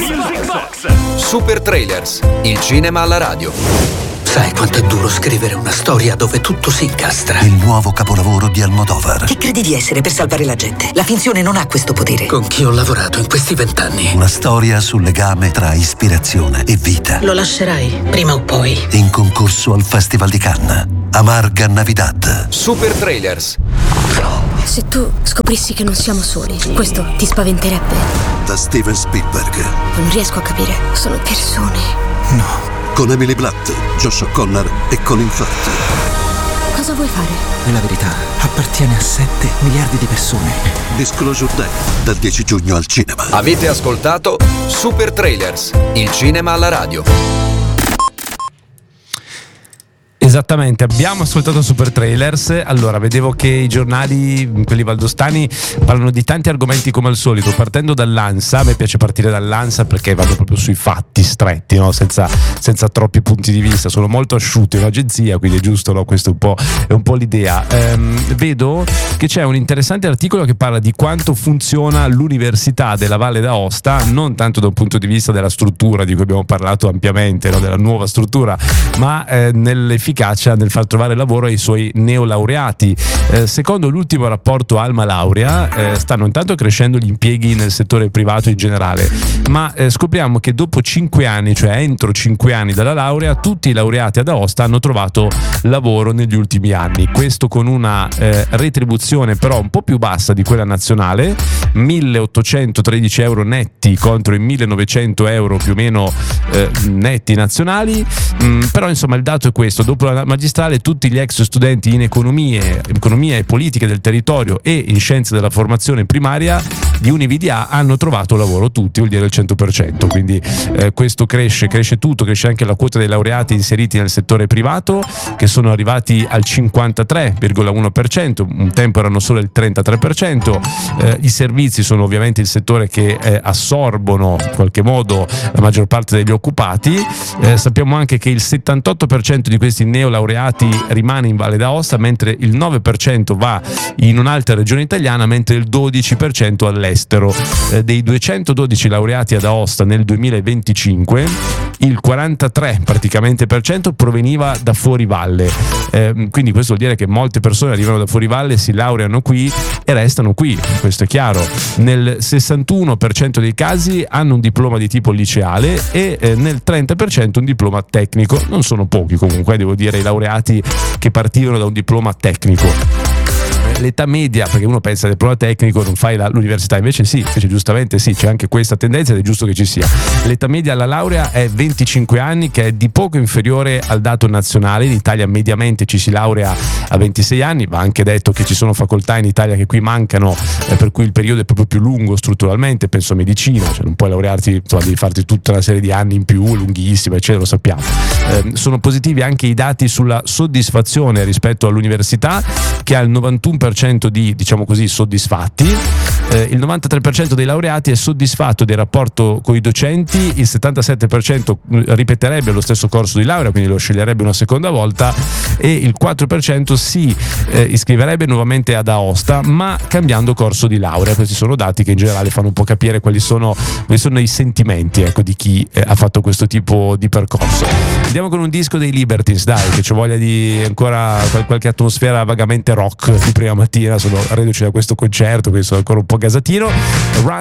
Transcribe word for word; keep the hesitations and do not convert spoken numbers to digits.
Music Box. Super Trailers, il cinema alla radio. Sai quanto è duro scrivere una storia dove tutto si incastra? Il nuovo capolavoro di Almodovar. Chi credi di essere per salvare la gente? La finzione non ha questo potere. Con chi ho lavorato in questi vent'anni? Una storia sul legame tra ispirazione e vita. Lo lascerai, prima o poi. In concorso al Festival di Cannes. Amarga Navidad. Super Trailers. Se tu scoprissi che non siamo soli, questo ti spaventerebbe? Da Steven Spielberg. Non riesco a capire. Sono persone. No. Con Emily Blunt, Josh O'Connor e Colin Firth. Cosa vuoi fare? E la verità appartiene a sette miliardi di persone. Disclosure Day, dal dieci giugno al cinema. Avete ascoltato Super Trailers, il cinema alla radio. Esattamente, abbiamo ascoltato Super Trailers. Allora, vedevo che i giornali, quelli valdostani, parlano di tanti argomenti come al solito, partendo dall'ANSA. A me piace partire dall'ANSA perché vanno proprio sui fatti stretti, no? senza, senza troppi punti di vista, sono molto asciutti, è un'agenzia, quindi è giusto, no? Questo è un po', è un po' l'idea. Ehm, vedo che c'è un interessante articolo che parla di quanto funziona l'Università della Valle d'Aosta, non tanto da un punto di vista della struttura di cui abbiamo parlato ampiamente, no? Della nuova struttura, ma eh, nell'efficacia nel far trovare lavoro ai suoi neolaureati. Eh, secondo l'ultimo rapporto Alma Laurea, eh, stanno intanto crescendo gli impieghi nel settore privato in generale, ma eh, scopriamo che dopo cinque anni, cioè entro cinque anni dalla laurea, tutti i laureati ad Aosta hanno trovato lavoro negli ultimi anni. Questo con una eh, retribuzione però un po' più bassa di quella nazionale, milleottocentotredici euro netti contro i millenovecento euro più o meno eh, netti nazionali. Mm, però insomma il dato è questo: dopo la magistrale tutti gli ex studenti in economie, economia e politiche del territorio e in scienze della formazione primaria di Unividia hanno trovato lavoro, tutti, vuol dire il cento per cento. Quindi eh, questo cresce, cresce tutto, cresce anche la quota dei laureati inseriti nel settore privato, che sono arrivati al cinquantatré virgola uno per cento, un tempo erano solo il trentatré per cento. Eh, I servizi sono ovviamente il settore che eh, assorbono in qualche modo la maggior parte degli occupati. Eh, sappiamo anche che il settantotto per cento di questi neolaureati rimane in Valle d'Aosta, mentre il nove per cento va in un'altra regione italiana, mentre il dodici per cento all'estero. Eh, dei duecentododici laureati ad Aosta nel duemilaventicinque, il quarantatré praticamente per cento proveniva da fuori valle. Eh, quindi questo vuol dire che molte persone arrivano da fuori valle, si laureano qui e restano qui, questo è chiaro. Nel sessantuno per cento dei casi hanno un diploma di tipo liceale e eh, nel trenta per cento un diploma tecnico. Non sono pochi comunque, devo dire, i laureati che partivano da un diploma tecnico. L'età media, perché uno pensa del diploma tecnico non fai la, l'università, invece sì, invece giustamente sì, c'è anche questa tendenza ed è giusto che ci sia. L'età media alla laurea è venticinque anni, che è di poco inferiore al dato nazionale. In Italia mediamente ci si laurea a ventisei anni, va anche detto che ci sono facoltà in Italia che qui mancano, eh, per cui il periodo è proprio più lungo strutturalmente, penso a medicina, cioè non puoi laurearti, insomma, devi farti tutta una serie di anni in più, lunghissima, eccetera, lo sappiamo. Eh, sono positivi anche i dati sulla soddisfazione rispetto all'università, che ha il novantuno per cento di, diciamo così, soddisfatti. Eh, il novantatré per cento dei laureati è soddisfatto del rapporto con i docenti, il settantasette per cento ripeterebbe lo stesso corso di laurea, quindi lo sceglierebbe una seconda volta, e il quattro per cento si eh, iscriverebbe nuovamente ad Aosta, ma cambiando corso di laurea. Questi sono dati che in generale fanno un po' capire quali sono, quali sono i sentimenti, ecco, di chi eh, ha fatto questo tipo di percorso. Andiamo con un disco dei Libertines, dai, che c'è voglia di ancora qualche atmosfera vagamente rock di prima mattina. Sono reduce da questo concerto, quindi sono ancora un po' gasatino. Run